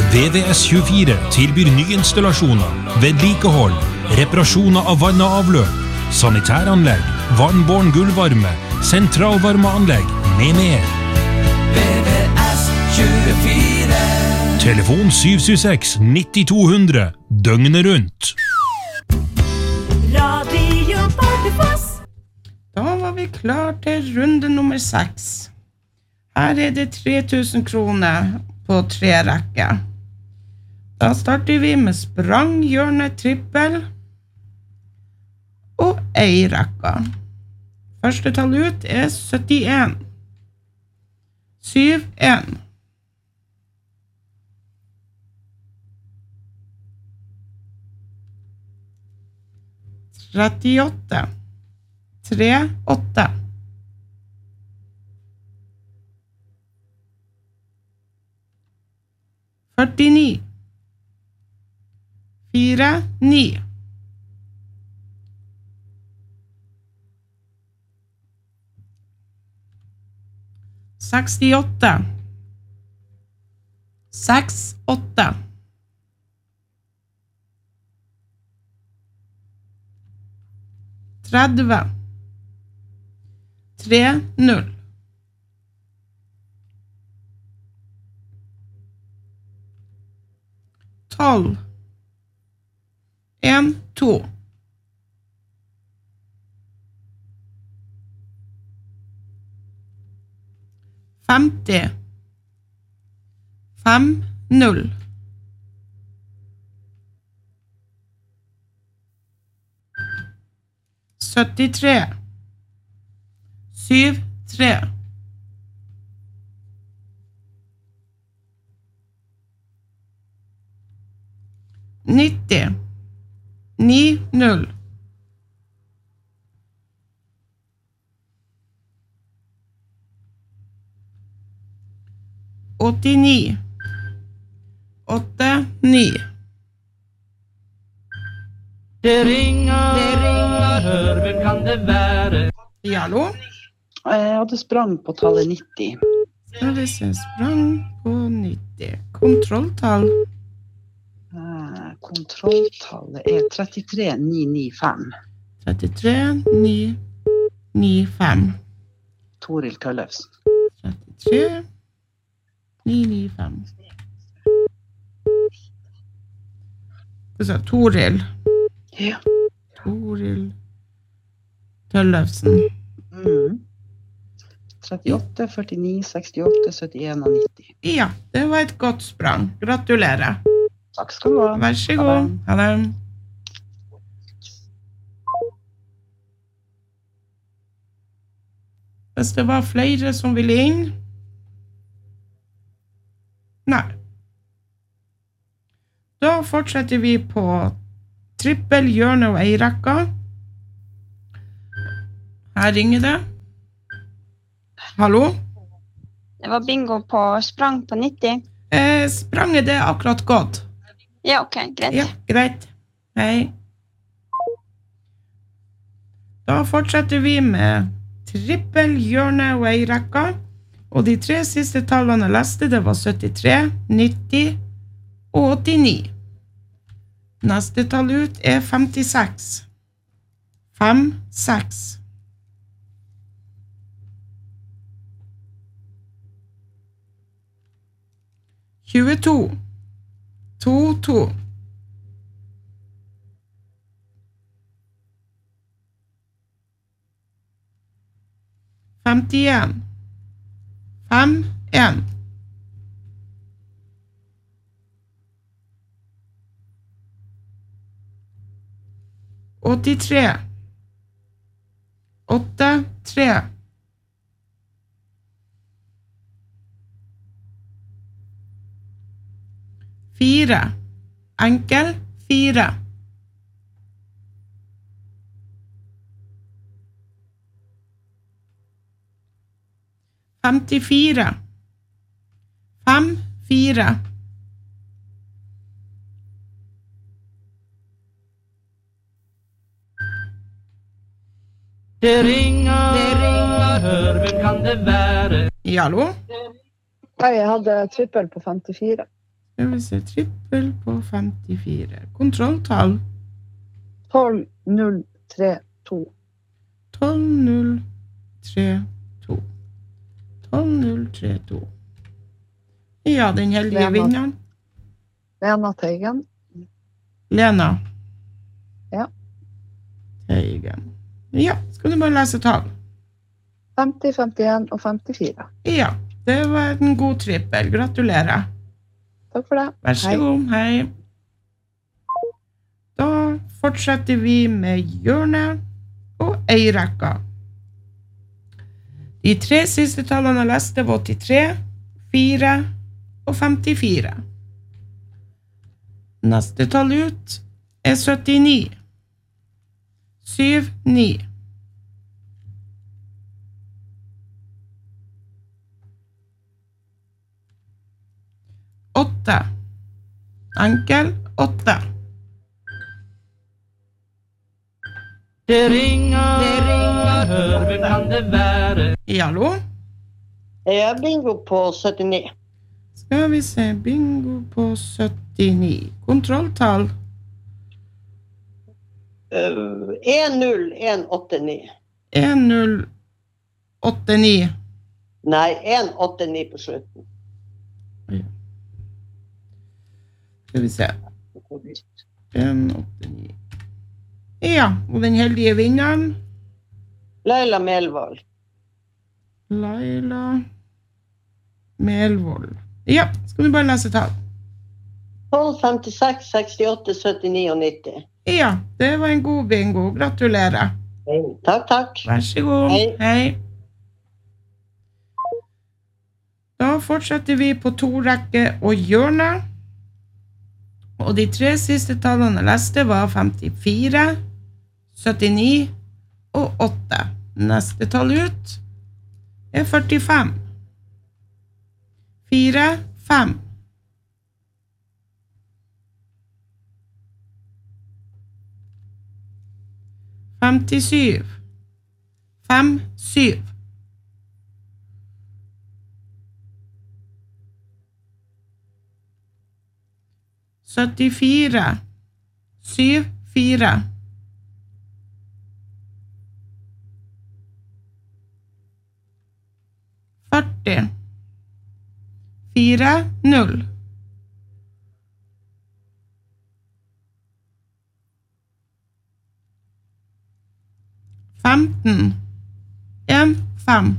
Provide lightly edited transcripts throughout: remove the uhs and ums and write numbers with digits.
VVS24 tilbyr nyinstallasjoner, vedlikehold, reparasjoner av vann og avløp, sanitæranlegg, vannbåren gulvvarme, sentralvarmeanlegg med mer. VVS24. Telefon 776-9200, døgnet rundt. Radio Bardufoss. Da var vi klar til runde nummer 6. Her det 3000 kroner på 3 rekker. Da starter vi med sprang, hjørne, trippel og ei rekke. Første tall ut 71. 71. 38. 38. 49. 49. 68. 68. 30. 30. 12. 1, 2. 50. 5, 0. 73. 7, 3. 90. 9, 0. 89. 8, 9. Det ringer, hør, hvem kan det være? Hallo? Jeg hadde sprang på tallet 90. Skal vi se, sprang på 90. Kontrolltall. Kontrolltallet 33995. 33995. Toril Tøllefsen. 33995. Hva sa Toril? Ja. Toril Tøllefsen. 38, 49, 68, 71 og 90. Ja, det var et godt sprang. Gratulerer. Takk skal du ha. Vær så god. Ha det. Hvis det var flere som ville inn? Nei. Da fortsetter vi på trippel, hjørne og eirekka. Her ringer det. Hallo? Det var bingo på sprang på 90. Spranget det akkurat godt. Ja, ok, greit. Ja, greit. Hei. Da fortsetter vi med trippel, hjørne og eirekka. Og de 3 siste tallene jeg leste, det var 73, 90 og 89. Neste tall ut 56. 5, 6. 22. 2, 2. 51. 5, 1. 83. 8, 3. 4. Enkel 4. 54. 5, 4. 'Det ringer, hør, hvem kan det være?' Hallo? Jeg hadde trippel på 54. Skal vi se, trippel på 54. Kontrolltall. 12032. 12032. 12032. Ja, den heldige Lena. vinneren. Lena Teigen. Lena. Ja. Teigen. Ja, skal du bare lese tall? 50, 51 og 54. Ja, det var en god trippel. Gratulerer. Takk for det. Vær så god, hei. Da fortsetter vi med hjørnet og eirekka. De 3 siste tallene jeg leste var 83, 4 og 54. Neste tall ut er 79. 7, 9. 8. Enkel 8. Det ringer, hør, hvem kan det være? Hallo? Jeg har bingo på 79. Skal vi se, bingo på 79. Kontrolltall. 10189. 1089. Nei, 189 på slutten. Skal vi se. 189. Ja, og den heldige vinneren. Laila Melvold. Laila Melvold. Ja, skal du bare lese tall? 12, 56, 68, 79 og 90. Ja, det var en god bingo. Gratulerer. Takk, takk. Vær så god. Hei. Hei. Da fortsetter vi på to rekke og hjørne. Og de 3 siste tallene jeg leste var 54, 79 og 8. Neste tall ut er 45. 4, 5. 57. 5, 7. 74. 7, 4. 40. 4, 0. 15. 1, 5.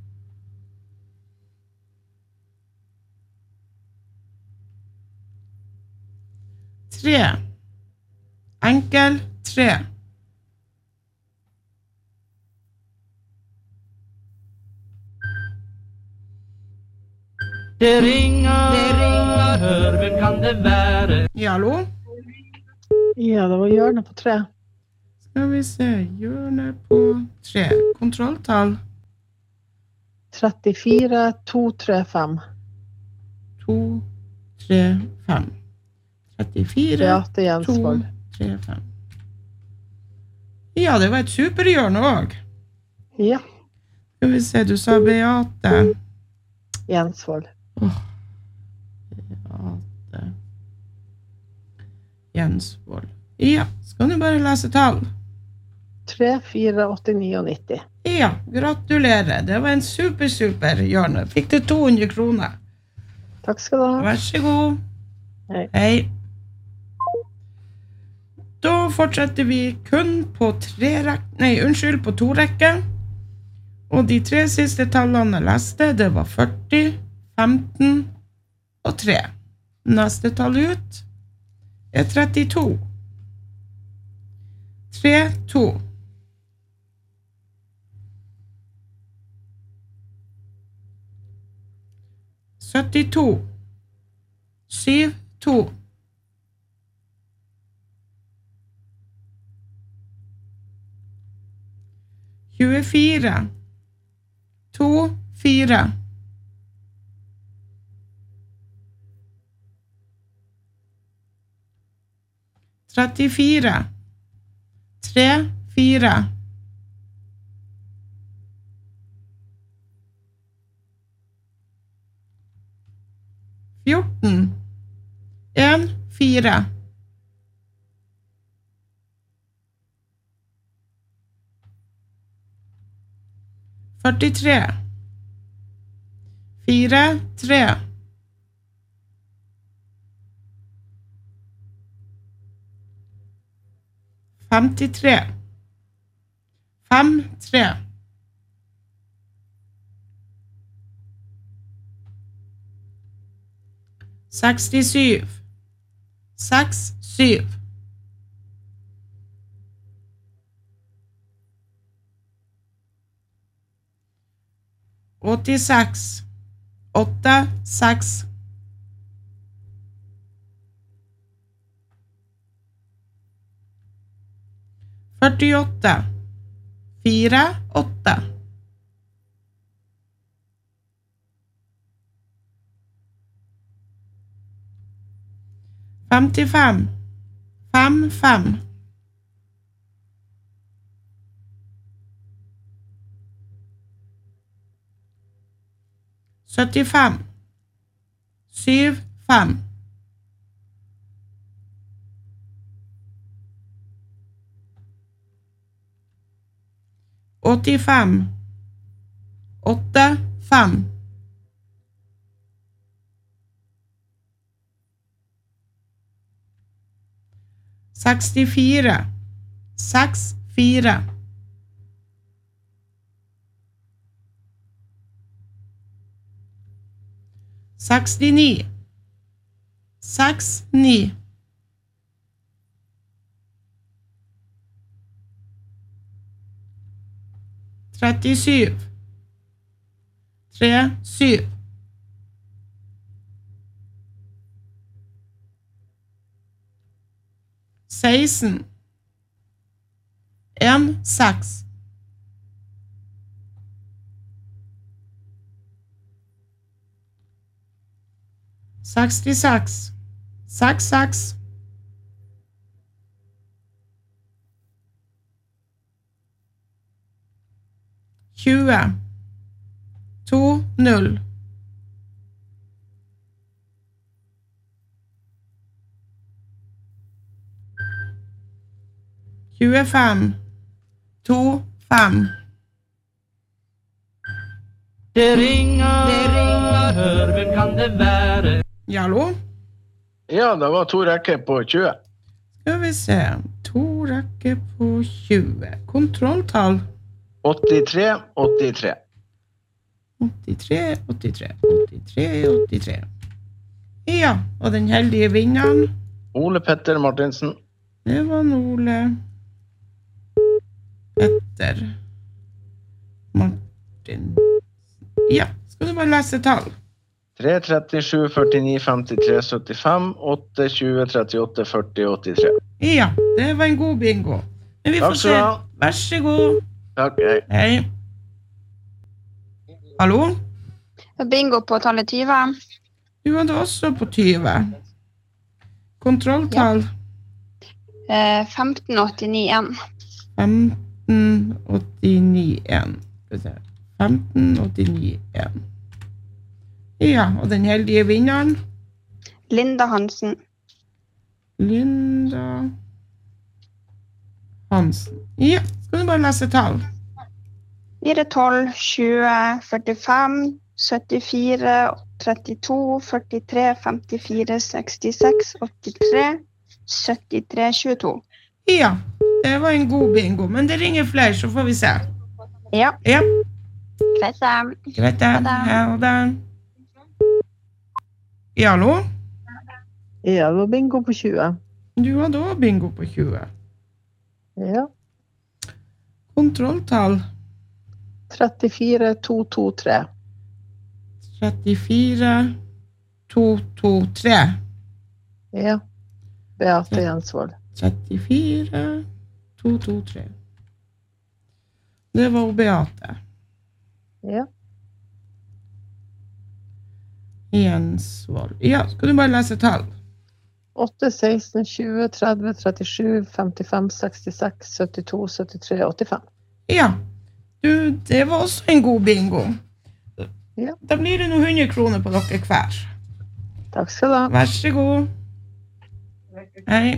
3. Enkel 3. 'Det ringer, hør, hvem kan det være?' Hallo? Ja, det var hjørnet på 3. Skal vi se, hjørne på 3. Kontrolltall. 34, 2, 3, 5. 2, 3, 5. 34, Beate 2, Jensvold. 3, 5. Ja, det var et superhjørne også. Ja, Skal vi se, du sa Beate. Jensvold. Beate Jensvold. Ja, skal du bare lese tall? 3, 4, 89 og 90. Ja, gratulerer. Det var en super hjørne. Fikk du 200 kroner. Takk skal du ha. Vær så god. Hei. Hei. Da fortsetter vi kun på på to rekker. Og de 3 siste tallene jeg leste, det var 40, 15 og 3. Neste tall ut er 32. 3, 2. 72. 7, 2. 24. 2, 4. 34. 3, 4. 14. 1, 4. Førtitre. 4, 3. 53. 5, 3. 67. 6, 7. 86. 8, 6. 48. 4, 8. 55. 5, 5. 75. 7, 5. 85. 8, 5. 64. 6, 4. 69. 6, 9. 37. 3, 7. 16. 1, 6. 66. 6, 6. 20. 2, 0. 25. 2, 5. Det ringer, hør, hvem kan det være? Ja, hallo? Ja, det var 2 rekker på 20. Skal vi se. 2 rekker på 20. Kontrolltall. 83, 83. 83, 83, 83, 83. Ja, og den heldige vinneren, Ole Petter Martinsen. det var Ole Petter Martin. Ja, skal du bare lese tall? 3, 37, 49, 53, 75, 8, 20, 38, 40, 83. Ja, det var en god bingo. Men vi får Takk skal se. du ha. Vær så god. Takk, hei. Hei. Hallo? Bingo på tallet 20. Du hadde også på 20. Kontrolltall. 1589-1. 1589-1. 1589-1. Ja, og den heldige vinneren? Linda Hansen. Linda Hansen. Ja, skal du bare lese tall? 4, 12, 20, 45, 74, 32, 43, 54, 66, 83, 73, 22. Ja, det var en god bingo, men det ringer flere, så får vi se. Ja, Ja, greit det. greit det. Ha det. Ha det. Ja, hallo? Ja, det var bingo på 20. Du hadde også bingo på 20. Ja. Kontrolltall. 34, 2, 2, 3. 34, 2, 2, 3. Ja. Beate Jensvold. 34, 2, 2, 3. Det var Beate Ja. Jensvold. Ja, skal du bare lese tall? 8, 16, 20, 30, 37, 55, 66, 72, 73, 85. Ja, du, det var også en god bingo. Ja. Da blir det noen 100 kroner på dere hver. Takk skal du ha. Vær så god. Hei.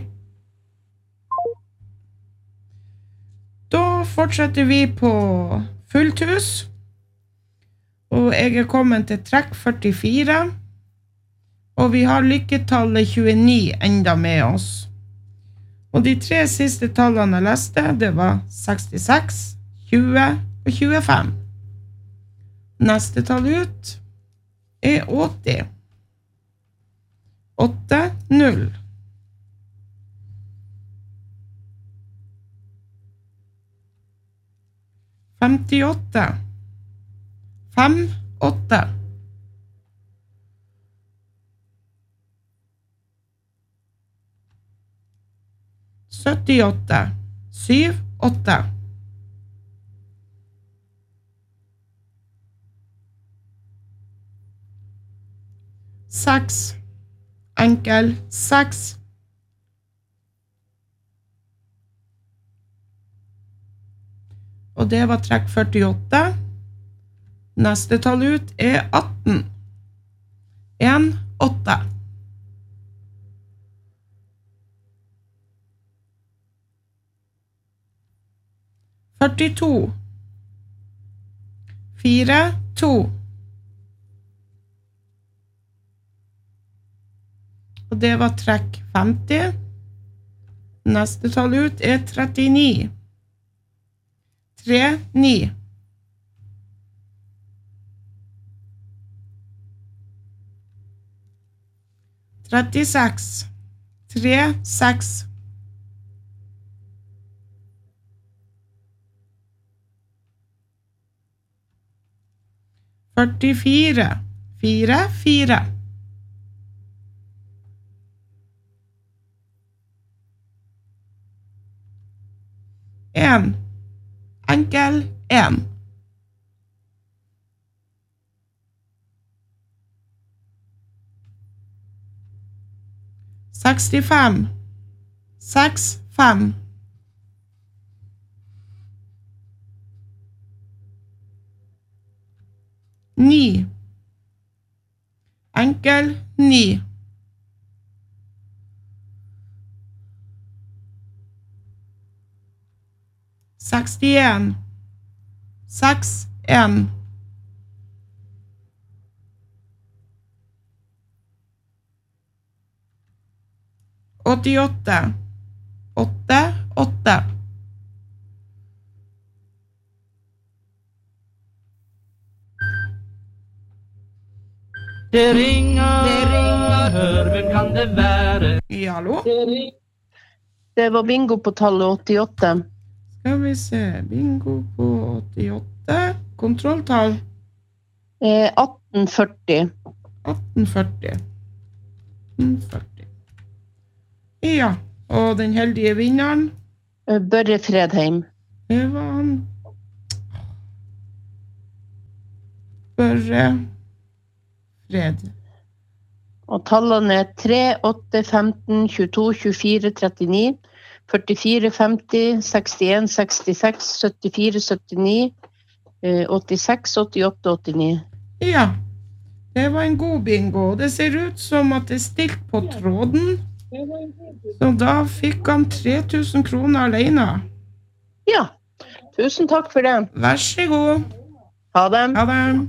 Da fortsetter vi på fullt hus. Og jeg kommet til trekk 44. Og vi har lykketallet 29 enda med oss. Og de 3 siste tallene jeg leste, det var 66, 20 og 25. Neste tall ut 80. 8, 0. 58. 5, 8. 78. 7, 8. 6. Enkel 6. Og det var trekk 48. Neste tall ut 18. 1, 8. 42. 4, 2. Og det var trekk 50. Neste tall ut 39. 3, 9. 36. 3, 6. 44. 4, 4. 1. Enkel 1. 65. 6, 5. 9. Enkel 9. 61. 6, 1. 88. 8, 8. 'Det ringer, hør, hvem kan det være?' Ja, hallo? Det var bingo på tallet 88. Skal vi se, bingo på 88. Kontrolltall 1840. 1840. 1840. Ja, og den heldige vinneren, Børre Fredheim. det var han Børre Fred. Og tallene 3, 8, 15, 22, 24, 39, 44, 50, 61, 66, 74, 79, 86, 88, 89. Ja, det var en god bingo. Det ser ut som at det er stilt på tråden. Så da fikk han 3000 kroner alene. Ja, tusen takk for det. Vær så god. Ha det. Ha det.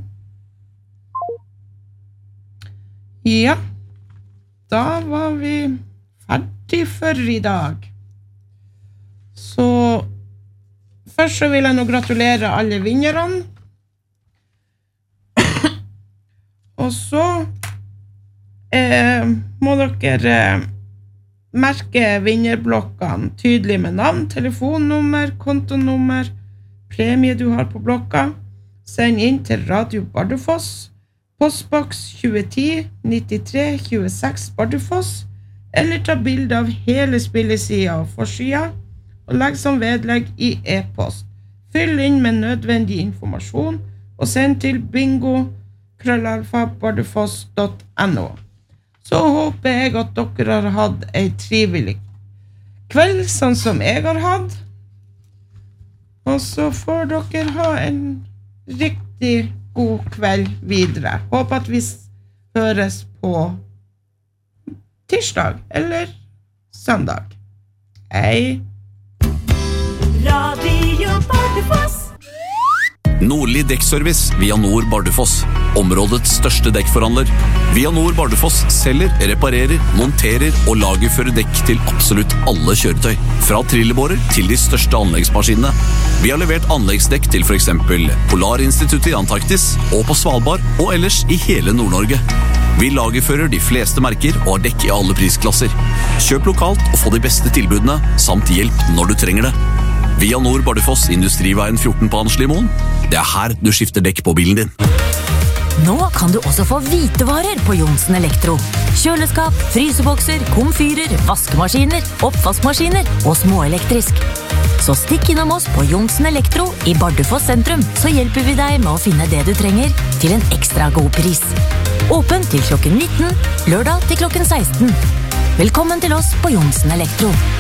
Ja, da var vi ferdig for i dag. Så først så vil jeg nå gratulere alle vinnerne. Og så må dere merke vinnerblokkene tydelig med navn, telefonnummer, kontonummer, premie du har på blokka. Send inn til Radio Bardufoss, postboks 2010 93 26 Bardufoss, eller ta bilde av hele spillesida og forsida, og legg som vedlegg i e-post. Fyll inn med nødvendig informasjon, og send til bingo@bardufoss.no. Så håper jeg at dere har hatt en trivelig kveld, sånn som jeg har hatt. Og så får dere ha en riktig god kveld videre. Håper at vi høres på tirsdag, eller søndag. Hei! Radio Bardufoss. Nordli Dekkservice via Nord Bardufoss. Områdets største dekkforhandler. Via Nord Bardufoss selger, reparerer, monterer og lagerfører dekk til absolutt alle kjøretøy. Fra trillebårer til de største anleggsmaskinene. Vi har levert anleggsdekk til for eksempel Polarinstituttet i Antarktis og på Svalbard og ellers i hele Nord-Norge. Vi lagerfører de fleste merker og har dekk i alle prisklasser. Kjøp lokalt og få de beste tilbudene, samt hjelp når du trenger det. Via Nord Bardufoss, Industriveien 14 på Anslimoen. Det her du skifter dekk på bilen din. Nå kan du også få hvitevarer på Johnsen Elektro. Kjøleskap, frysebokser, komfyrer, vaskemaskiner, oppvaskmaskiner og småelektrisk. Så stikk innom oss på Johnsen Elektro i Bardufoss sentrum, så hjelper vi deg med å finne det du trenger til en ekstra god pris. Åpen til klokken 19, lørdag til klokken 16. Velkommen til oss på Johnsen Elektro.